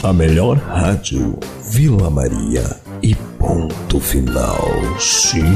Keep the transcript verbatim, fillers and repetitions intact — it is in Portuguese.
A melhor rádio, Vila Maria e ponto final. Sim.